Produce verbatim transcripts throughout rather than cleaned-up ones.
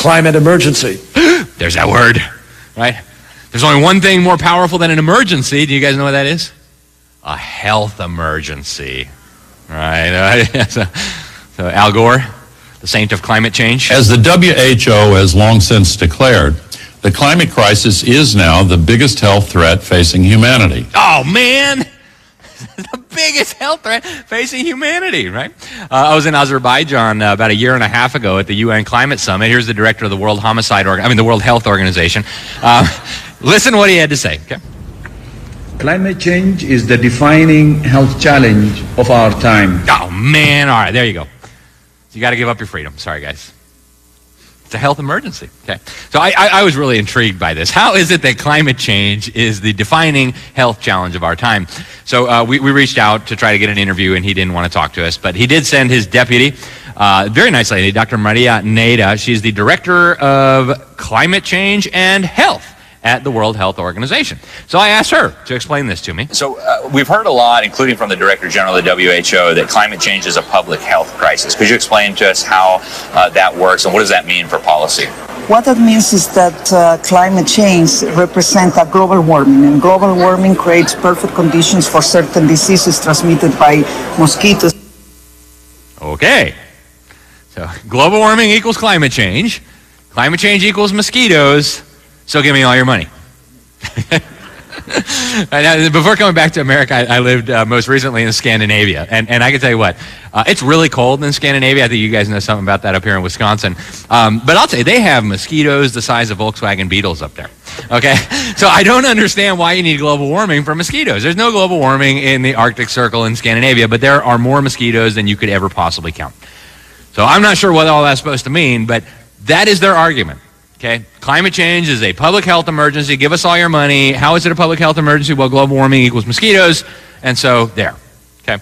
climate emergency. There's that word, right? There's only one thing more powerful than an emergency. Do you guys know what that is? A health emergency, right? so, so Al Gore, the saint of climate change. As the W H O has long since declared, the climate crisis is now the biggest health threat facing humanity. Oh, man! The biggest health threat facing humanity, right? Uh, I was in Azerbaijan uh, about a year and a half ago at the U N Climate Summit. Here's the director of the World Homicide, Org- I mean the World Health Organization. Uh, listen to what he had to say. Okay. Climate change is the defining health challenge of our time. Oh man! All right, there you go. You got to give up your freedom. Sorry, guys. It's a health emergency. Okay. So I, I, I was really intrigued by this. How is it that climate change is the defining health challenge of our time? So uh, we, we reached out to try to get an interview, and he didn't want to talk to us. But he did send his deputy, uh, very nice lady, Doctor Maria Neda. She's the director of climate change and health at the World Health Organization. So I asked her to explain this to me. So uh, we've heard a lot, including from the Director General of the W H O, that climate change is a public health crisis. Could you explain to us how uh, that works and what does that mean for policy? What that means is that uh, climate change represents a global warming, and global warming creates perfect conditions for certain diseases transmitted by mosquitoes. Okay. So global warming equals climate change. Climate change equals mosquitoes. So give me all your money. And before coming back to America, I, I lived uh, most recently in Scandinavia. And, and I can tell you what, uh, it's really cold in Scandinavia. I think you guys know something about that up here in Wisconsin. Um, but I'll tell you, they have mosquitoes the size of Volkswagen Beetles up there. Okay? So I don't understand why you need global warming for mosquitoes. There's no global warming in the Arctic Circle in Scandinavia, but there are more mosquitoes than you could ever possibly count. So I'm not sure what all that's supposed to mean, but that is their argument. Okay, climate change is a public health emergency. Give us all your money. How is it a public health emergency? Well, global warming equals mosquitoes. And so there. Okay.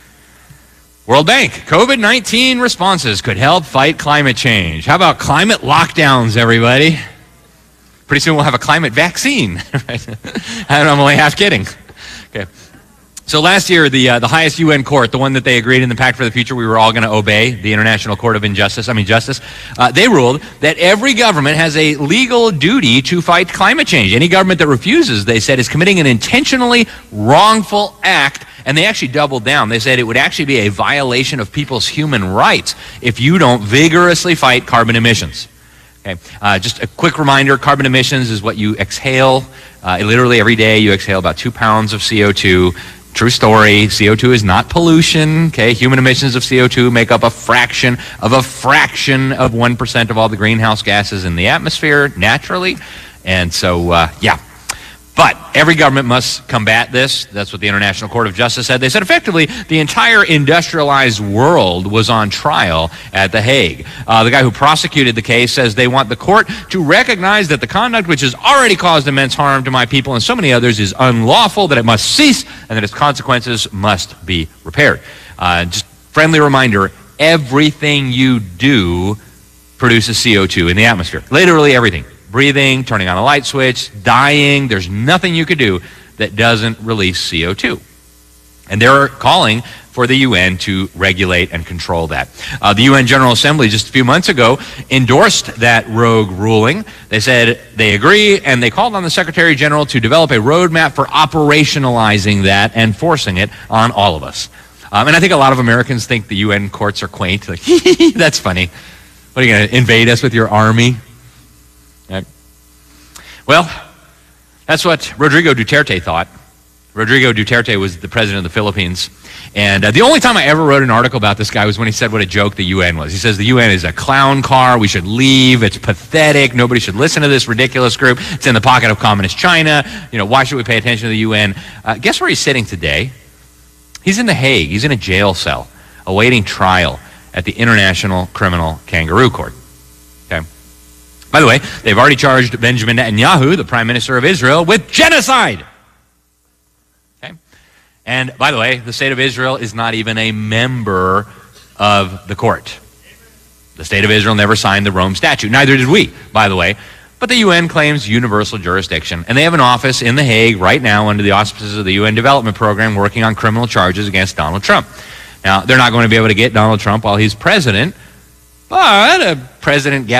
World Bank, COVID nineteen responses could help fight climate change. How about climate lockdowns, everybody? Pretty soon we'll have a climate vaccine. Right? And I'm only half kidding. Okay. So last year, the uh, the highest U N court, the one that they agreed in the Pact for the Future we were all going to obey, the International Court of Injustice, I mean Justice, uh, they ruled that every government has a legal duty to fight climate change. Any government that refuses, they said, is committing an intentionally wrongful act, and they actually doubled down. They said it would actually be a violation of people's human rights if you don't vigorously fight carbon emissions. Okay. Uh, just a quick reminder, carbon emissions is what you exhale. Uh, literally every day you exhale about two pounds of C O two. True story, C O two is not pollution, okay? Human emissions of C O two make up a fraction of a fraction of one percent of all the greenhouse gases in the atmosphere naturally. And so, uh, yeah. But every government must combat this. That's what the International Court of Justice said. They said effectively the entire industrialized world was on trial at The Hague. Uh, the guy who prosecuted the case says they want the court to recognize that the conduct which has already caused immense harm to my people and so many others is unlawful, that it must cease, and that its consequences must be repaired. Uh, just friendly reminder, everything you do produces C O two in the atmosphere. Literally everything. Breathing, turning on a light switch, dying, there's nothing you could do that doesn't release C O two. And they're calling for the U N to regulate and control that. Uh, the U N General Assembly just a few months ago endorsed that rogue ruling. They said they agree, and they called on the Secretary General to develop a roadmap for operationalizing that and forcing it on all of us. Um, and I think a lot of Americans think the U N courts are quaint. Like, that's funny. What, are you going to invade us with your army? Right. Well, that's what Rodrigo Duterte thought. Rodrigo Duterte was the president of the Philippines. And uh, the only time I ever wrote an article about this guy was when he said what a joke the U N was. He says the U N is a clown car. We should leave. It's pathetic. Nobody should listen to this ridiculous group. It's in the pocket of communist China. You know, why should we pay attention to the U N? Uh, guess where he's sitting today? He's in The Hague. He's in a jail cell awaiting trial at the International Criminal Kangaroo Court. Okay. By the way, they've already charged Benjamin Netanyahu, the Prime Minister of Israel, with genocide. Okay? And by the way, the State of Israel is not even a member of the court. The State of Israel never signed the Rome Statute. Neither did we, by the way. But the U N claims universal jurisdiction, and they have an office in The Hague right now under the auspices of the U N Development Program working on criminal charges against Donald Trump. Now, they're not going to be able to get Donald Trump while he's president, but a president